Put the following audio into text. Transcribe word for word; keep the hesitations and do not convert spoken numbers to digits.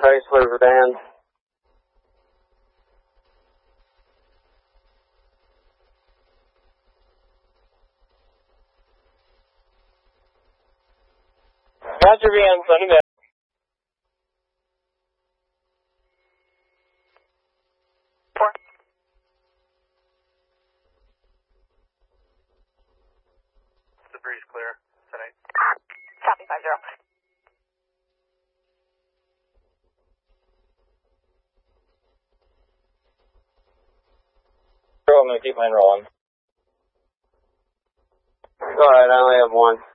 Chrysler Verdans. Roger, Vans, on the The breeze clear tonight. Copy, five zero. I'm going to keep mine rolling. Alright, I only have one.